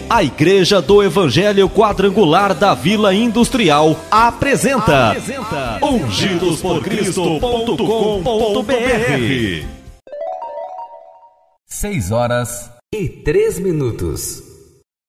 A Igreja do Evangelho Quadrangular da Vila Industrial apresenta ungidosporcristo.com.br. 6 horas e 3 minutos.